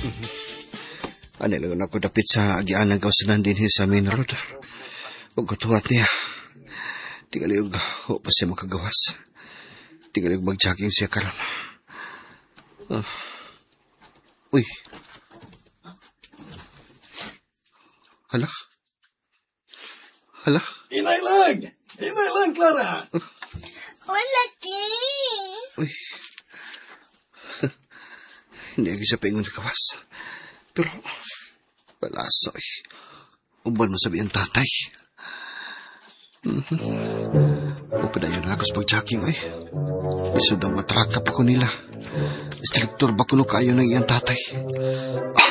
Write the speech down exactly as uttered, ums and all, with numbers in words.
Ano lang ako dapit sa agian ng kausanan din sa main road. Huwag katuwat niya. Tingalig o pa siya makagawas. Tingalig mag-jogging siya karon. Uh. Uy. Hala? Hala? Inay lang! Inay lang, Clara! Uh. Wala, ki! Uy. Hindi ako siya paingon sa kawas. Pero, palasa eh. Uban mo sabi ang tatay. Mm-hmm. Upadayon na ako sa pag-jogging eh. Isod ang matrakap ako nila. Instruktor ba kuno kayo ng iyang tatay? Ah,